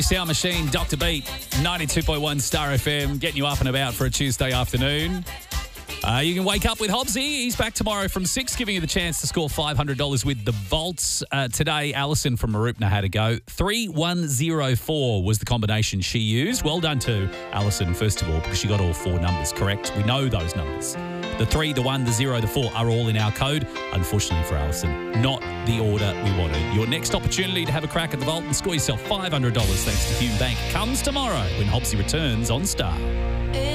Sound Machine, Dr. Beat, 92.1 Star FM, getting you up and about for a Tuesday afternoon. You can wake up with Hobbsy. He's back tomorrow from 6, giving you the chance to score $500 with the Vaults. Today, Alison from Marupna had a go. 3104 was the combination she used. Well done to Alison, first of all, because she got all 4 numbers correct. We know those numbers. The 3, the 1, the 0, the 4 are all in our code. Unfortunately for Alison, not the order we wanted. Your next opportunity to have a crack at the Vault and score yourself $500 thanks to Hume Bank comes tomorrow when Hobbsy returns on Star.